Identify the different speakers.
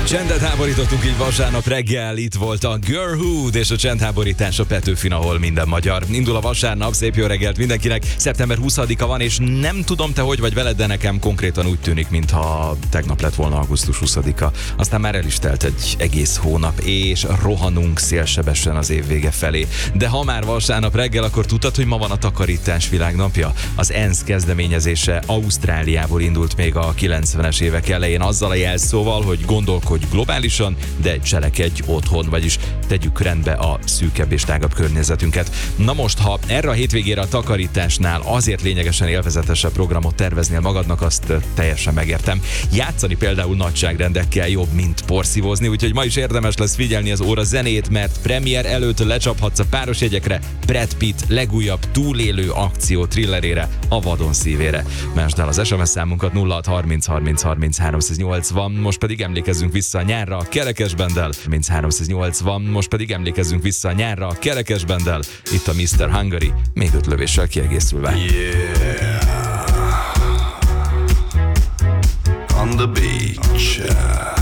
Speaker 1: Csendet háborítottunk így vasárnap reggel, itt volt a Girlhood és a csendháborítás a Petőfin, ahol minden magyar. Indul a vasárnap, szép jó reggelt mindenkinek. Szeptember 20-a van, és nem tudom te hogy vagy veled, de nekem konkrétan úgy tűnik, mintha tegnap lett volna augusztus 20-a. Aztán már el is telt egy egész hónap, és rohanunk szélsebesen az év vége felé. De ha már vasárnap reggel, akkor tudtad, hogy ma van a takarítás világnapja? Az ENSZ kezdeményezése Ausztráliából indult még a 90-es évek elején azzal a jelszóval, hogy gondolkodj globálisan, de cselekedj otthon, vagyis tegyük rendbe a szűkebb és tágabb környezetünket. Na most, ha erre a hétvégére a takarításnál azért lényegesen élvezetesebb programot terveznél magadnak, azt teljesen megértem. Játszani például nagyságrendekkel jobb, mint porszívózni, úgyhogy ma is érdemes lesz figyelni az óra zenét, mert premier előtt lecsaphatsz a párosjegyekre Brad Pitt legújabb túlélő akció thrillerére, a Vadon szívére. Mesd el az SMS számunkat 0630 30 30 380, most pedig emlékezzünk vissza a nyárra a Kerekesbenddel. 380, most pedig emlékezzünk vissza a nyárra a Kerekesbenddel. Itt a Mr. Hungary, még 5 lövéssel kiegészülve.
Speaker 2: Yeah. On the beach.